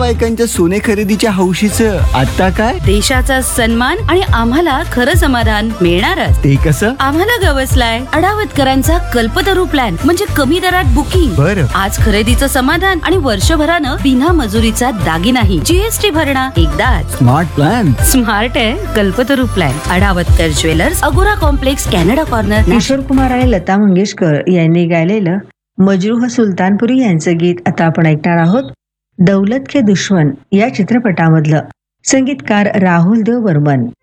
बायकांच्या सोने खरेदीच्या हौशीचं आता काय? देशाचा सन्मान आणि आम्हाला खरं समाधान मिळणारच. ते कसं? आम्हाला गवसलाय अडावतकरांचा कल्पतरू प्लॅन, म्हणजे कमी दरात बुकिंग. बरं. आज खरेदीचं समाधान आणि वर्षभरानं बिना मजुरीचा दागिनाही. जीएसटी भरणा एकदाच. Smart plan. स्मार्ट आहे कल्पतरू प्लॅन. अडावतकर ज्वेलर्स, अगोरा complex, Canada corner. Kishore Kumar आणि लता मंगेशकर यांनी गायलेलं मजरूह सुलतानपुरी यांचं गीत आता आपण ऐकणार आहोत. दौलत के दुश्मन या चित्रपटामधलं. संगीतकार राहुल देव बर्मन.